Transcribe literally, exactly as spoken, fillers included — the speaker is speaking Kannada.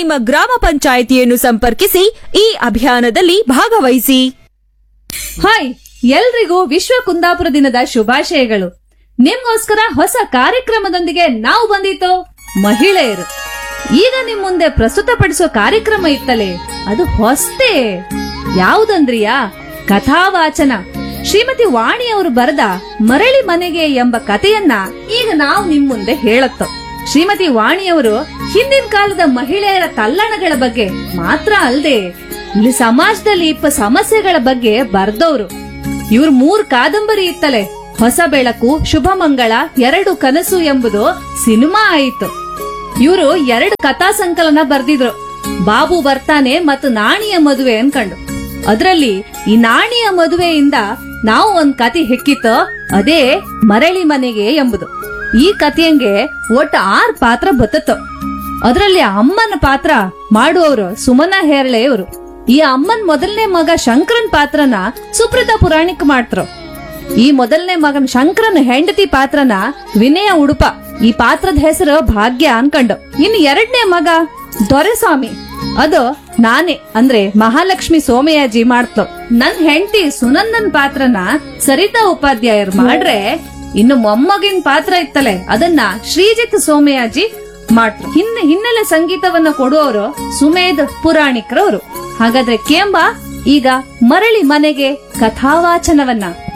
ನಿಮ್ಮ ಗ್ರಾಮ ಪಂಚಾಯಿತಿಯನ್ನು ಸಂಪರ್ಕಿಸಿ ಈ ಅಭಿಯಾನದಲ್ಲಿ ಭಾಗವಹಿಸಿ. ಹಾಯ್, ಎಲ್ರಿಗೂ ವಿಶ್ವ ಕುಂದಾಪುರ ದಿನದ ಶುಭಾಶಯಗಳು. ನಿಮ್ಗೋಸ್ಕರ ಹೊಸ ಕಾರ್ಯಕ್ರಮದೊಂದಿಗೆ ನಾವು ಬಂದಿತ್ತು ಮಹಿಳೆಯರು. ಈಗ ನಿಮ್ ಮುಂದೆ ಪ್ರಸ್ತುತಪಡಿಸೋ ಕಾರ್ಯಕ್ರಮ ಇತ್ತಲೇ ಅದು ಹೊಸ್ತೇ. ಯಾವುದಂದ್ರಿಯಾ? ಕಥಾವಾಚನ. ಶ್ರೀಮತಿ ವಾಣಿ ಅವರು ಬರೆದ ಮರಳಿ ಮನೆಗೆ ಎಂಬ ಕಥೆಯನ್ನ ಈಗ ನಾವು ನಿಮ್ ಮುಂದೆ ಹೇಳತ್ತೋ. ಶ್ರೀಮತಿ ವಾಣಿಯವರು ಹಿಂದಿನ ಕಾಲದ ಮಹಿಳೆಯರ ತಲ್ಲಣಗಳ ಬಗ್ಗೆ ಮಾತ್ರ ಅಲ್ಲದೆ ಇಲ್ಲಿ ಸಮಾಜದಲ್ಲಿ ಇಪ್ಪ ಸಮಸ್ಯೆಗಳ ಬಗ್ಗೆ ಬರ್ದವ್ರು. ಇವ್ರ ಮೂರ್ ಕಾದಂಬರಿ ಇತ್ತಲೆ. ಹೊಸ ಬೆಳಕು, ಶುಭ ಮಂಗಳ, ಎರಡು ಕನಸು ಎಂಬುದು ಸಿನಿಮಾ ಆಯಿತು. ಇವರು ಎರಡು ಕಥಾ ಸಂಕಲನ ಬರ್ದಿದ್ರು, ಬಾಬು ಬರ್ತಾನೆ ಮತ್ತು ನಾಣಿಯ ಮದುವೆ ಅನ್ಕಂಡು. ಅದ್ರಲ್ಲಿ ಈ ನಾಣಿಯ ಮದುವೆಯಿಂದ ನಾವು ಒಂದ್ ಕತೆ ಹೆಕ್ಕಿತ್ತು, ಅದೇ ಮರಳಿ ಮನೆಗೆ ಎಂಬುದು. ಈ ಕಥೆಯಂಗೆ ಒಟ್ಟು ಆರ್ ಪಾತ್ರ ಬತ್ತತ್ತು. ಅದರಲ್ಲಿ ಅಮ್ಮನ ಪಾತ್ರ ಮಾಡುವವರು ಸುಮನಾ ಹೇರಳೆ ಅವರು. ಈ ಅಮ್ಮನ್ ಮೊದಲನೇ ಮಗ ಶಂಕರನ್ ಪಾತ್ರನ ಸುಪ್ರತಾ ಪುರಾಣಿಕ್ ಮಾಡ್ತರು. ಈ ಮೊದಲನೇ ಮಗನ್ ಶಂಕರನ್ ಹೆಂಡತಿ ಪಾತ್ರನ ವಿನಯ ಉಡುಪ. ಈ ಪಾತ್ರದ ಹೆಸರು ಭಾಗ್ಯ ಅನ್ಕಂಡು. ಇನ್ನು ಎರಡನೇ ಮಗ ದೊರೆಸ್ವಾಮಿ, ಅದು ನಾನೇ ಅಂದ್ರೆ ಮಹಾಲಕ್ಷ್ಮಿ ಸೋಮಯಾಜಿ ಮಾಡ್ತೋ. ನನ್ ಹೆಂಡತಿ ಸುನಂದನ್ ಪಾತ್ರನ ಸರಿತಾ ಉಪಾಧ್ಯಾಯರು ಮಾಡ್ರೆ, ಇನ್ನು ಮೊಮ್ಮಗಿನ ಪಾತ್ರ ಇತ್ತಲೆ ಅದನ್ನ ಶ್ರೀಜಿತ್ ಸೋಮಯಾಜಿ ಮಾಡ್ರು. ಹಿನ್ನ ಹಿನ್ನೆಲೆ ಸಂಗೀತವನ್ನ ಕೊಡುವವರು ಸುಮೇಧ್ ಪುರಾಣಿಕ್ರವರು. ಹಾಗಾದ್ರೆ ಕೇಂಬ ಈಗ ಮರಳಿ ಮನೆಗೆ ಕಥಾವಾಚನವನ್ನ